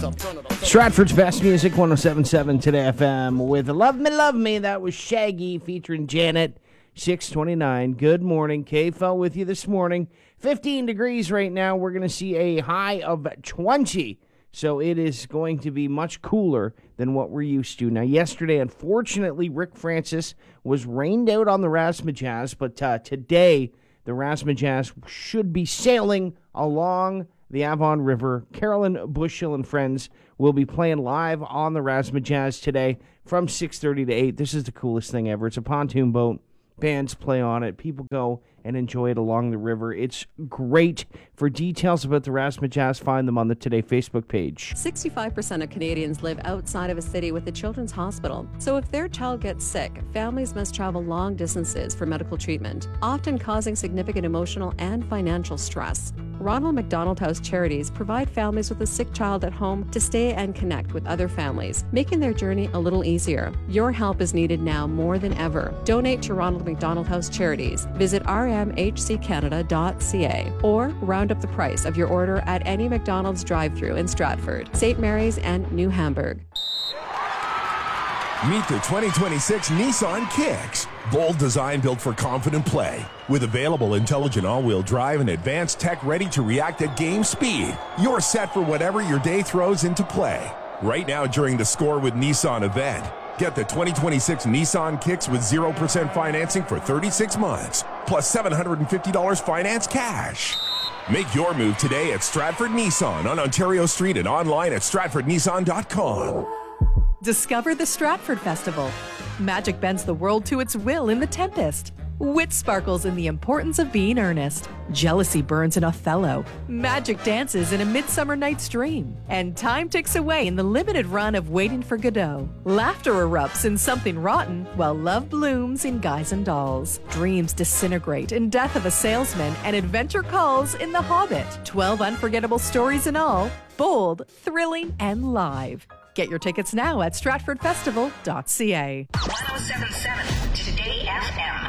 Stratford's best music, 107.7 Today FM with Love Me. That was Shaggy featuring Janet, 629. Good morning. KFL with you this morning. 15 degrees right now. We're going to see a high of 20. So it is going to be much cooler than what we're used to. Now, yesterday, unfortunately, Rick Francis was rained out on the Razzmatazz, but today, the Razzmatazz should be sailing along the Avon River. Carolyn Bushhill and friends will be playing live on the Razzmatazz today from 6:30 to 8. This is the coolest thing ever. It's a pontoon boat. Bands play on it. People go and enjoy it along the river. It's great. For details about the Razzmatazz, find them on the Today Facebook page. 65% of Canadians live outside of a city with a children's hospital. So if their child gets sick, families must travel long distances for medical treatment, often causing significant emotional and financial stress. Ronald McDonald House Charities provide families with a sick child at home to stay and connect with other families, making their journey a little easier. Your help is needed now more than ever. Donate to Ronald McDonald House Charities. Visit rmhccanada.ca or round up the price of your order at any McDonald's drive-thru in Stratford, St. Mary's, and New Hamburg. Meet the 2026 Nissan Kicks. Bold design built for confident play. With available intelligent all-wheel drive and advanced tech ready to react at game speed, you're set for whatever your day throws into play. Right now during the Score with Nissan event, get the 2026 Nissan Kicks with 0% financing for 36 months, plus $750 finance cash. Make your move today at Stratford Nissan on Ontario Street and online at stratfordnissan.com. Discover the Stratford Festival. Magic bends the world to its will in The Tempest. Wit sparkles in the importance of being earnest. Jealousy burns in Othello. Magic dances in A Midsummer Night's Dream. And time ticks away in the limited run of Waiting for Godot. Laughter erupts in Something Rotten, while love blooms in Guys and Dolls. Dreams disintegrate in Death of a Salesman, and adventure calls in The Hobbit. 12 unforgettable stories in all, bold, thrilling, and live. Get your tickets now at stratfordfestival.ca. 107.7 Today FM.